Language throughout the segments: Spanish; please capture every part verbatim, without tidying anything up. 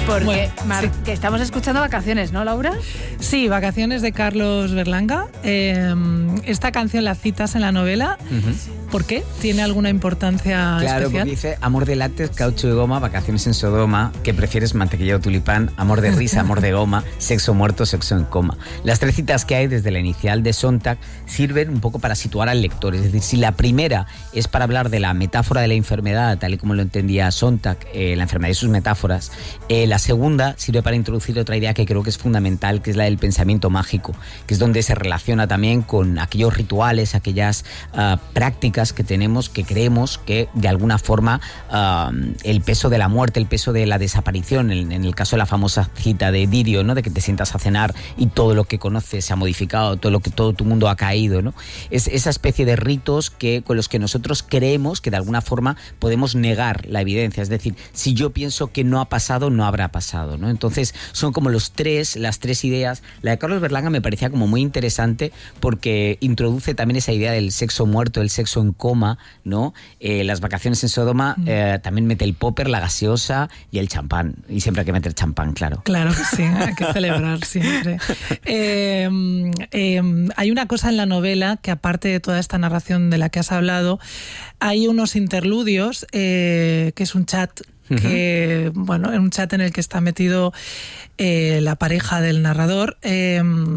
Porque, Bueno, Mar, sí. que estamos escuchando Vacaciones, ¿no, Laura? Sí, Vacaciones de Carlos Berlanga. Eh, esta canción la citas en la novela. Uh-huh. ¿Por qué? ¿Tiene alguna importancia Claro, especial? porque dice amor de látex, caucho y goma, vacaciones en Sodoma, ¿qué prefieres, mantequilla o tulipán? Amor de risa, amor de goma, sexo muerto, sexo en coma. Las tres citas que hay desde la inicial de Sontag sirven un poco para situar al lector. Es decir, si la primera es para hablar de la metáfora de la enfermedad, tal y como lo entendía Sontag, eh, la enfermedad y sus metáforas, eh, la segunda sirve para introducir otra idea que creo que es fundamental, que es la del pensamiento mágico, que es donde se relaciona también con aquellos rituales, aquellas uh, prácticas que tenemos, que creemos que de alguna forma uh, el peso de la muerte, el peso de la desaparición, en, en el caso de la famosa cita de Didio, ¿no? De que te sientas a cenar y todo lo que conoces se ha modificado, todo lo que todo tu mundo ha caído, ¿no? Es esa especie de ritos que, con los que nosotros creemos que de alguna forma podemos negar la evidencia. Es decir, si yo pienso que no ha pasado, no habrá pasado, ¿no? Entonces son como los tres, las tres ideas. La de Carlos Berlanga me parecía como muy interesante porque introduce también esa idea del sexo muerto, el sexo en coma, ¿no? Eh, las vacaciones en Sodoma eh, también mete el popper, la gaseosa y el champán. Y siempre hay que meter champán, claro. Claro que sí, hay que celebrar siempre. Eh, eh, hay una cosa en la novela que, aparte de toda esta narración de la que has hablado, hay unos interludios, eh, que es un chat que, uh-huh. bueno, un chat en el que está metido eh, la pareja del narrador. Eh,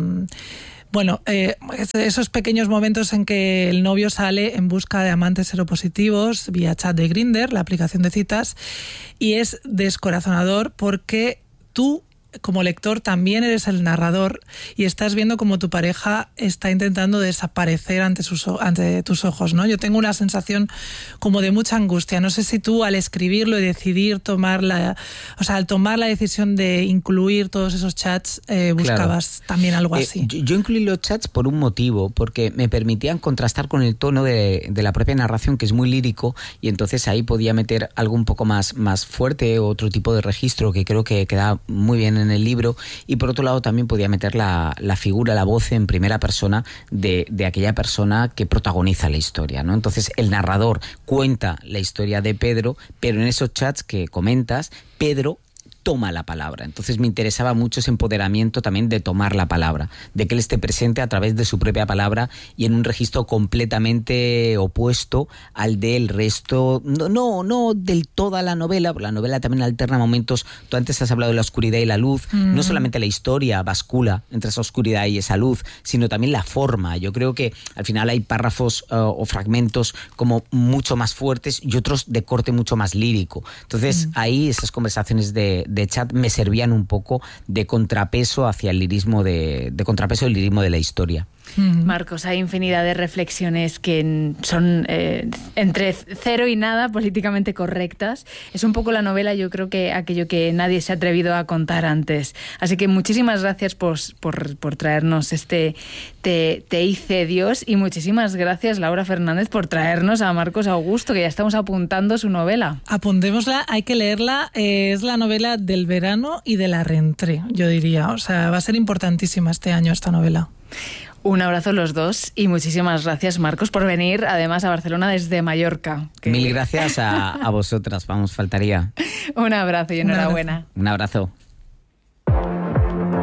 Bueno, eh, esos pequeños momentos en que el novio sale en busca de amantes seropositivos vía chat de Grindr, la aplicación de citas, y es descorazonador porque tú, como lector, también eres el narrador y estás viendo cómo tu pareja está intentando desaparecer ante, sus, ante tus ojos, ¿no? Yo tengo una sensación como de mucha angustia. No sé si tú, al escribirlo y decidir tomar la... O sea, al tomar la decisión de incluir todos esos chats, eh, buscabas claro. también algo así. Eh, yo, yo incluí los chats por un motivo, porque me permitían contrastar con el tono de, de la propia narración, que es muy lírico, y entonces ahí podía meter algo un poco más, más fuerte, otro tipo de registro que creo que queda muy bien en el libro, y por otro lado también podía meter la, la figura, la voz en primera persona de, de aquella persona que protagoniza la historia, ¿no? Entonces el narrador cuenta la historia de Pedro, pero en esos chats que comentas, Pedro toma la palabra. Entonces me interesaba mucho ese empoderamiento también de tomar la palabra, de que él esté presente a través de su propia palabra y en un registro completamente opuesto al del resto, no, no, no del toda la novela, porque la novela también alterna momentos. Tú antes has hablado de la oscuridad y la luz, mm. no solamente la historia bascula entre esa oscuridad y esa luz, sino también la forma. Yo creo que al final hay párrafos uh, o fragmentos como mucho más fuertes y otros de corte mucho más lírico. Entonces mm. ahí esas conversaciones de de chat me servían un poco de contrapeso hacia el lirismo de, de contrapeso del lirismo de la historia. Marcos, hay infinidad de reflexiones que son eh, entre cero y nada políticamente correctas. Es un poco la novela, yo creo que aquello que nadie se ha atrevido a contar antes. Así que muchísimas gracias por, por, por traernos este Te, te hice Dios, y muchísimas gracias, Laura Fernández, por traernos a Marcos Augusto, que ya estamos apuntando su novela. Apuntémosla, hay que leerla. Eh, es la novela del verano y de la rentrée, yo diría. O sea, va a ser importantísima este año esta novela. Un abrazo a los dos y muchísimas gracias, Marcos, por venir además a Barcelona desde Mallorca. Que... Mil gracias a, a vosotras, vamos, faltaría. Un abrazo y enhorabuena. Un abrazo.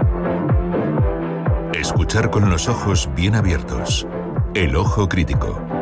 Escuchar con los ojos bien abiertos. El ojo crítico.